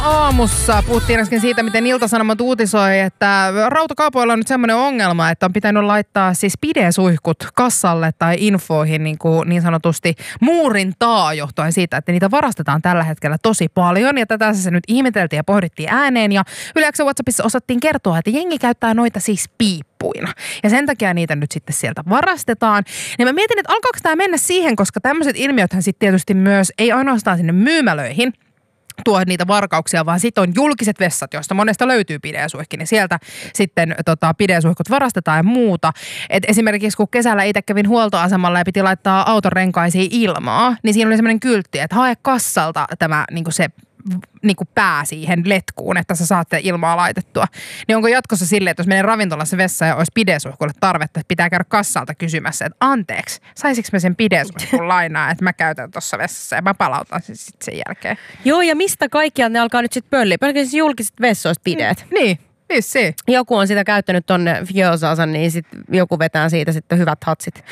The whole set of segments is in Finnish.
aamussa puhuttiin äsken siitä, miten Ilta-Sanomat uutisoi, että rautakaupoilla on nyt semmoinen ongelma, että on pitänyt laittaa siis pidesuihkut kassalle tai infoihin niin sanotusti muurin taa johtuen siitä, että niitä varastetaan tällä hetkellä tosi paljon. Ja tätä se nyt ihmeteltiin ja pohdittiin ääneen ja Yle WhatsAppissa osattiin kertoa, että jengi käyttää noita siis piippuina. Ja sen takia niitä nyt sitten sieltä varastetaan. Ja mä mietin, että alkaako tämä mennä siihen, koska tämmöiset ilmiöthän sitten tietysti myös ei ainoastaan sinne myymälöihin tuo niitä varkauksia, vaan sitten on julkiset vessat, joista monesta löytyy pidesuihki, niin sieltä sitten pidesuihkut varastetaan ja muuta. Et esimerkiksi kun kesällä itse kävin huoltoasemalla ja piti laittaa auton renkaisiin ilmaa, niin siinä oli semmoinen kyltti, että hae kassalta tämä se pää siihen letkuun, että sä saatte ilmaa laitettua. Niin onko jatkossa silleen, että jos menee ravintolassa vessaan ja olisi pidesuihkulle tarvetta, että pitää käydä kassalta kysymässä, että anteeksi, saisinko mä sen pidesuihkun lainaa, että mä käytän tuossa vessassa ja mä palautan sen sitten sen jälkeen. Joo, ja mistä kaikkiaan ne alkaa nyt sitten pölliä? Pelkästään julkiset vessoista pideet. Niin. Vissi. Joku on sitä käyttänyt tonne Fjöösaansa, niin sit joku vetää siitä sitten hyvät hatsit.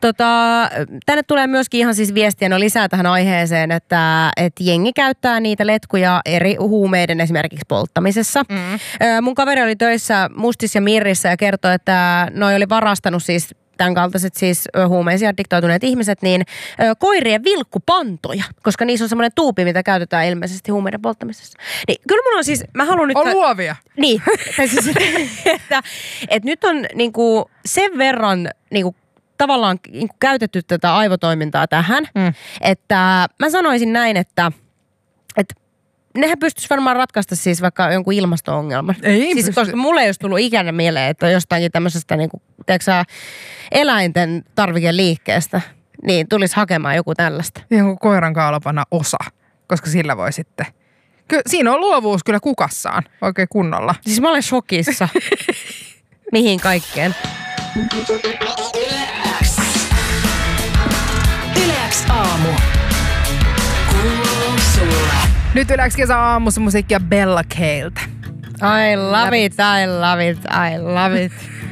Tänne tulee myöskin ihan siis viestiä lisää tähän aiheeseen, että jengi käyttää niitä letkuja eri huumeiden esimerkiksi polttamisessa. Mun kaveri oli töissä Mustis ja Mirrissä ja kertoi, että noi oli varastanut siis tämän kaltaiset siis huumeisia diktautuneet ihmiset, niin koirien vilkkupantoja, koska niissä on semmoinen tuupi, mitä käytetään ilmeisesti huumeiden polttamisessa. Niin kyllä mun on siis, mä haluan nyt... On luovia. Niin, siis, että nyt on niinku sen verran niinku tavallaan niinku käytetty tätä aivotoimintaa tähän, että mä sanoisin näin, että nehän pystyisi varmaan ratkaista siis vaikka jonkun ilmasto-ongelman. Ei siis koska mulle ei olisi tullut ikänä mieleen, että jostakin tämmöisestä niinku, eläinten tarvikeliikkeestä, niin tulisi hakemaan joku tällaista. Joku koiran kaulapanna osa, koska sillä voi sitten... Siinä on luovuus kyllä kukassaan oikein kunnolla. Siis mä olen shokissa. Mihin kaikkeen? Yle X aamu. Kuuluu sulle. Nyt Yle X kesäaamussa musiikkia Bella Kaeltä. I love it, I love it, I love it.